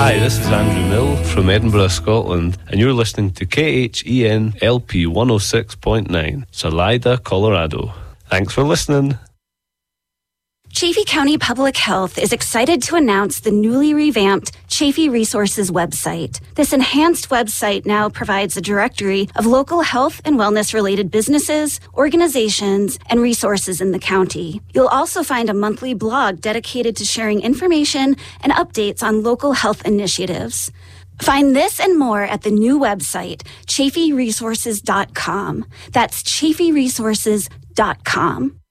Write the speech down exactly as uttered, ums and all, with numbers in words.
Hi, this is Andrew Mill from Edinburgh, Scotland, and you're listening to K H E N L P one oh six point nine, Salida, Colorado. Thanks for listening. Chaffey County Public Health is excited to announce the newly revamped Chaffey Resources website. This enhanced website now provides a directory of local health and wellness-related businesses, organizations, and resources in the county. You'll also find a monthly blog dedicated to sharing information and updates on local health initiatives. Find this and more at the new website, chaffey resources dot com. That's chaffey resources dot com.